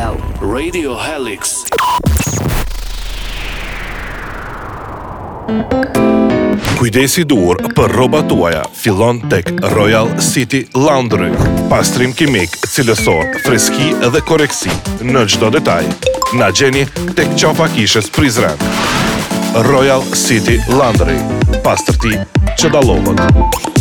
Radio. Radio Helix. Kujdesi dur për rrobat tuaja fillon tek Royal City Laundry. Pastrim kimik, cilësor, freski dhe koreksi në çdo detaj. Na gjeni tek qafa kishës Prizren. Royal City Laundry. Pastërti që dallohet.